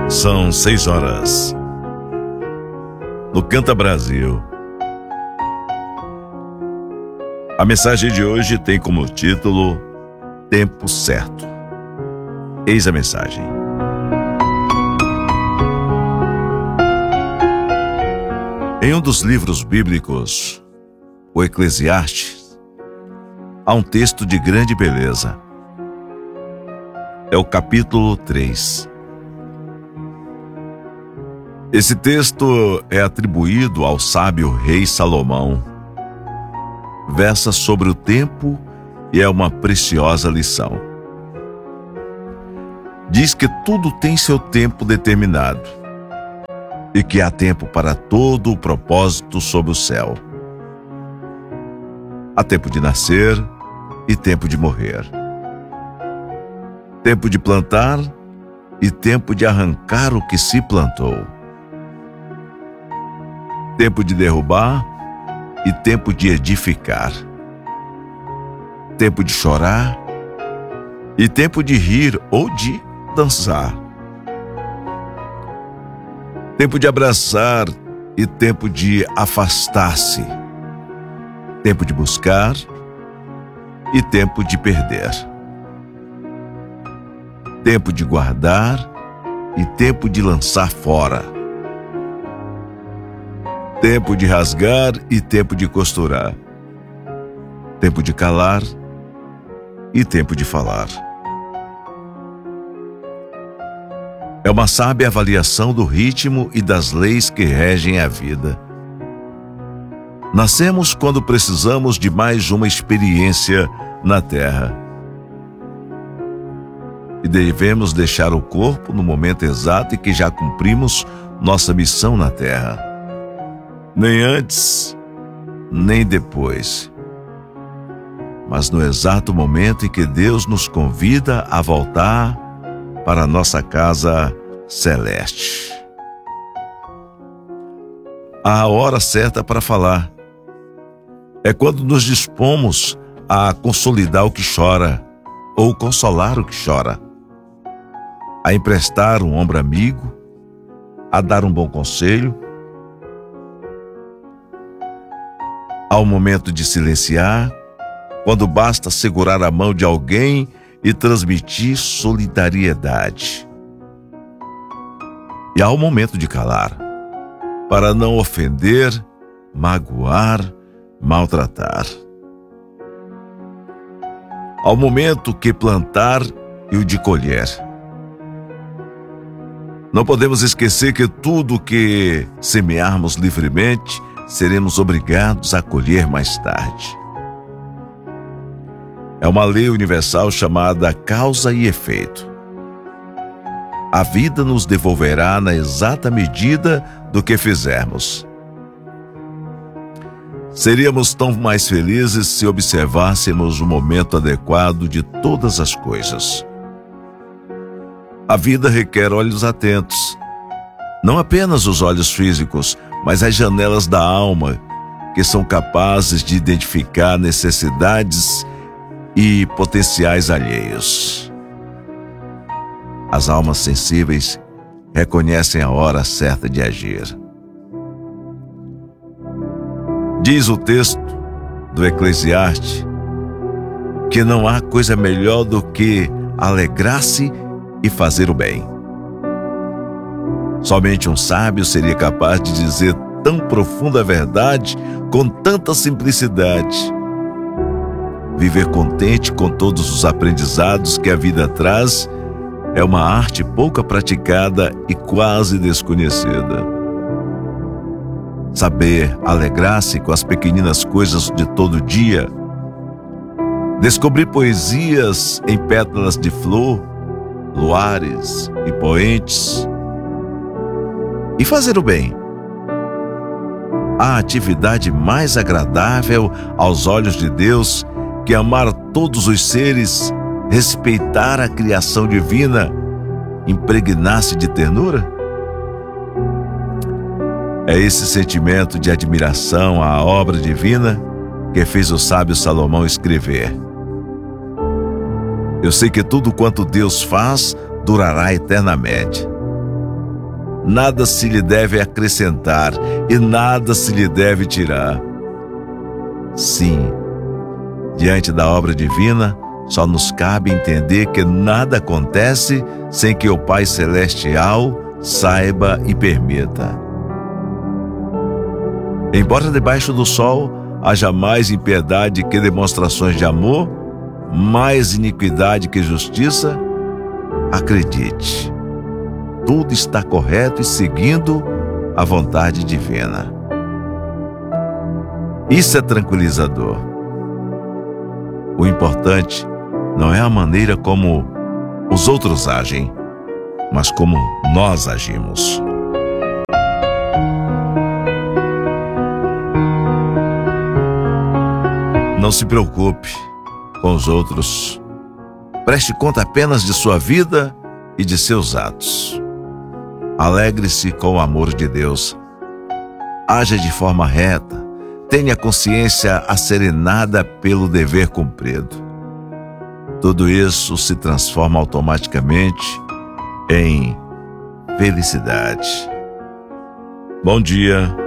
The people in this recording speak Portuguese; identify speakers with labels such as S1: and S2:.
S1: São 6 horas. No Canta Brasil. A mensagem de hoje tem como título Tempo Certo. Eis a mensagem. Em um dos livros bíblicos, o Eclesiastes, há um texto de grande beleza. É o capítulo 3. Esse texto é atribuído ao sábio rei Salomão. Versa sobre o tempo e é uma preciosa lição. Diz que tudo tem seu tempo determinado e que há tempo para todo o propósito sob o céu. Há tempo de nascer e tempo de morrer. Tempo de plantar e tempo de arrancar o que se plantou. Tempo de derrubar e tempo de edificar. Tempo de chorar e tempo de rir ou de dançar. Tempo de abraçar e tempo de afastar-se. Tempo de buscar e tempo de perder. Tempo de guardar e tempo de lançar fora. Tempo de rasgar e tempo de costurar. Tempo de calar e tempo de falar. É uma sábia avaliação do ritmo e das leis que regem a vida. Nascemos quando precisamos de mais uma experiência na Terra. E devemos deixar o corpo no momento exato em que já cumprimos nossa missão na Terra. Nem antes, nem depois. Mas no exato momento em que Deus nos convida a voltar para a nossa casa celeste. Há a hora certa para falar. É quando nos dispomos a consolidar o que chora, ou consolar o que chora, a emprestar um ombro amigo, a dar um bom conselho. Há um momento de silenciar, quando basta segurar a mão de alguém e transmitir solidariedade. E há um momento de calar, para não ofender, magoar, maltratar. Há um momento que plantar e o de colher. Não podemos esquecer que tudo que semearmos livremente, seremos obrigados a colher mais tarde. É uma lei universal chamada causa e efeito. A vida nos devolverá na exata medida do que fizermos. Seríamos tão mais felizes se observássemos o momento adequado de todas as coisas. A vida requer olhos atentos. Não apenas os olhos físicos, mas as janelas da alma, que são capazes de identificar necessidades e potenciais alheios. As almas sensíveis reconhecem a hora certa de agir. Diz o texto do Eclesiastes que não há coisa melhor do que alegrar-se e fazer o bem. Somente um sábio seria capaz de dizer tão profunda verdade com tanta simplicidade. Viver contente com todos os aprendizados que a vida traz é uma arte pouco praticada e quase desconhecida. Saber alegrar-se com as pequeninas coisas de todo dia, descobrir poesias em pétalas de flor, luares e poentes, e fazer o bem. A atividade mais agradável aos olhos de Deus que amar todos os seres, respeitar a criação divina, impregnar-se de ternura? É esse sentimento de admiração à obra divina que fez o sábio Salomão escrever: Eu sei que tudo quanto Deus faz durará eternamente. nada se lhe deve acrescentar e nada se lhe deve tirar. Sim, diante da obra divina, só nos cabe entender que nada acontece sem que o Pai Celestial saiba e permita. Embora debaixo do sol haja mais impiedade que demonstrações de amor, mais iniquidade que justiça, acredite, tudo está correto e seguindo a vontade divina. Isso é tranquilizador. O importante não é a maneira como os outros agem, mas como nós agimos. Não se preocupe com os outros. Preste conta apenas de sua vida e de seus atos. Alegre-se com o amor de Deus. Haja de forma reta. Tenha a consciência asserenada pelo dever cumprido. Tudo isso se transforma automaticamente em felicidade. Bom dia.